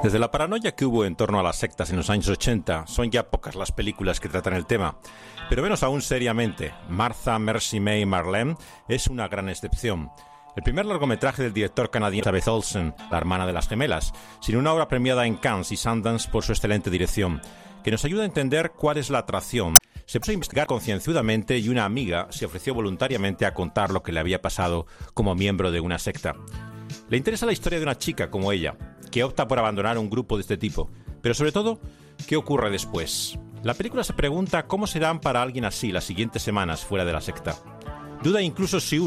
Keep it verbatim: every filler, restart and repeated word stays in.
Desde la paranoia que hubo en torno a las sectas en los años ochenta, son ya pocas las películas que tratan el tema. Pero menos aún seriamente, Martha, Mercy May, Marlene es una gran excepción. El primer largometraje del director canadiense Elizabeth Olsen, la hermana de las gemelas, sin una obra premiada en Cannes y Sundance por su excelente dirección, que nos ayuda a entender cuál es la atracción. Se puso a investigar concienzudamente y una amiga se ofreció voluntariamente a contar lo que le había pasado como miembro de una secta. Le interesa la historia de una chica como ella, que opta por abandonar un grupo de este tipo, pero sobre todo, ¿qué ocurre después? La película se pregunta cómo serán para alguien así las siguientes semanas fuera de la secta. Duda incluso si